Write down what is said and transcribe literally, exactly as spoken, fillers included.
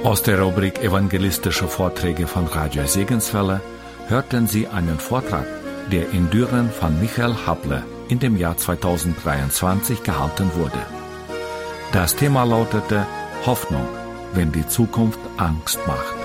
Aus der Rubrik Evangelistische Vorträge von Radio Segenswelle hörten Sie einen Vortrag, der in Düren von Michael Happle in dem Jahr zweitausenddreiundzwanzig gehalten wurde. Das Thema lautete Hoffnung, wenn die Zukunft Angst macht.